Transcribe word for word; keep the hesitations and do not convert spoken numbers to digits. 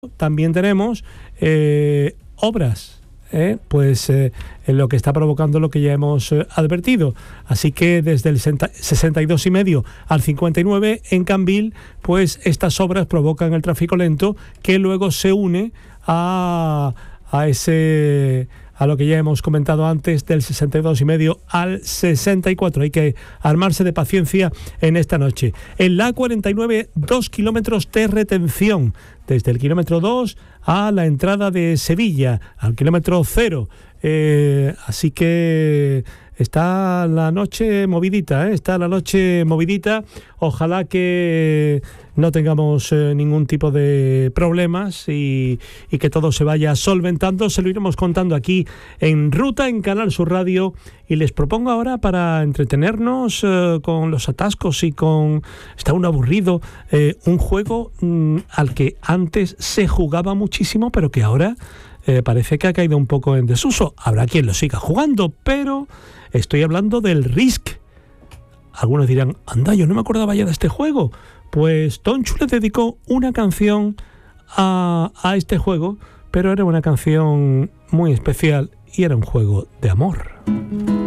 también tenemos eh, obras. Eh, pues eh, en lo que está provocando lo que ya hemos eh, advertido. Así que desde el sesenta y dos y medio al cincuenta y nueve en Canville, pues estas obras provocan el tráfico lento que luego se une a, a ese a lo que ya hemos comentado antes, del sesenta y dos y medio al sesenta y cuatro. Hay que armarse de paciencia en esta noche. En la A cuarenta y nueve, dos kilómetros de retención, desde el kilómetro dos a la entrada de Sevilla, al kilómetro cero. Eh, así que está la noche movidita, ¿eh? Está la noche movidita. Ojalá que no tengamos eh, ningún tipo de problemas y, y que todo se vaya solventando. Se lo iremos contando aquí en Ruta, en Canal Sur Radio. Y les propongo ahora, para entretenernos eh, con los atascos y con... Está un aburrido, eh, un juego mm, al que antes se jugaba muchísimo, pero que ahora eh, parece que ha caído un poco en desuso. Habrá quien lo siga jugando, pero estoy hablando del Risk. Algunos dirán, anda, yo no me acordaba ya de este juego. Pues Tonchu le dedicó una canción a, a este juego, pero era una canción muy especial y era un juego de amor.